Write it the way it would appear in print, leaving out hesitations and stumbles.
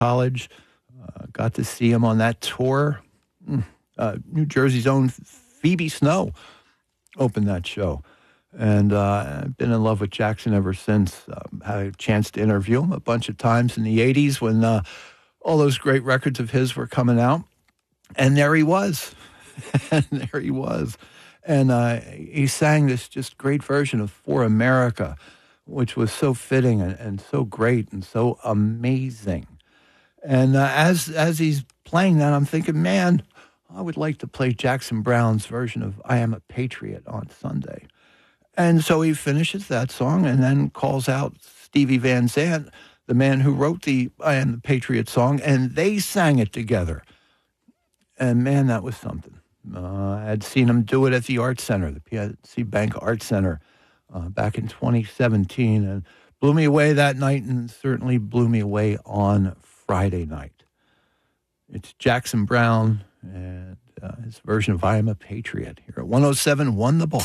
College. Got to see him on that tour. New Jersey's own Phoebe Snow opened that show. And I've been in love with Jackson ever since. Had a chance to interview him a bunch of times in the 80s when all those great records of his were coming out. And there he was. And there he was. And he sang this just great version of For America, which was so fitting and so great and so amazing. And as he's playing that, I'm thinking, man, I would like to play Jackson Browne's version of I Am a Patriot on Sunday. And so he finishes that song and then calls out Stevie Van Zandt, the man who wrote the I Am the Patriot song, and they sang it together. And man, that was something. I had seen him do it at the Art Center, the PNC Bank Art Center, back in 2017, and blew me away that night and certainly blew me away on Friday night. It's Jackson Browne and his version of I Am a Patriot here at 107 Won the Ball.